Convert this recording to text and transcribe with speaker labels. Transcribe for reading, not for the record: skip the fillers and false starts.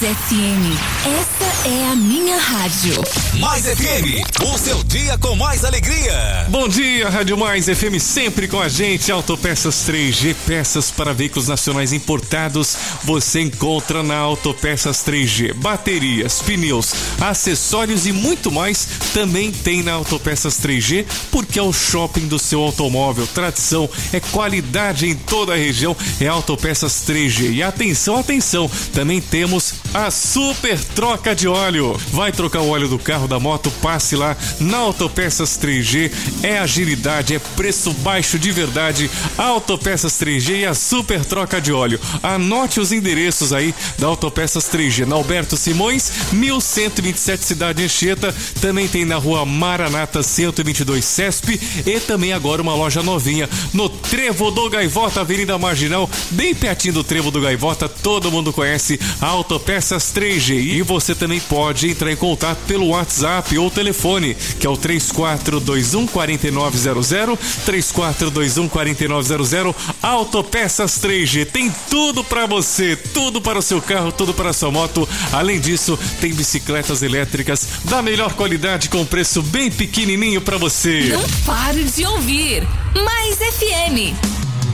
Speaker 1: FM, essa é a minha rádio.
Speaker 2: Mais FM, o seu dia com mais alegria.
Speaker 3: Bom dia, Rádio Mais FM, sempre com a gente. Autopeças 3G, peças para veículos nacionais importados, você encontra na Autopeças 3G. Baterias, pneus, acessórios e muito mais também tem na Autopeças 3G, porque é o shopping do seu automóvel. Tradição, é qualidade em toda a região, é Autopeças 3G. E atenção, atenção, também temos a super troca de óleo. Vai trocar o óleo do carro, da moto, passe lá na Autopeças 3G. É agilidade, é preço baixo de verdade. Autopeças 3G e a super troca de óleo. Anote os endereços aí da Autopeças 3G. Na Alberto Simões, 1127, Cidade Anchieta. Também tem na Rua Maranata 122 CESP. E também agora uma loja novinha no Trevo do Gaivota, Avenida Marginal, bem pertinho do Trevo do Gaivota. Todo mundo conhece a Autopeças 3G. E você também pode entrar em contato pelo WhatsApp ou telefone, que é o 3421-4900, 3421-4900. Autopeças 3G tem tudo para você, tudo para o seu carro, tudo para a sua moto. Além disso, tem bicicletas elétricas da melhor qualidade com preço bem pequenininho para você.
Speaker 1: Não pare de ouvir Mais FM.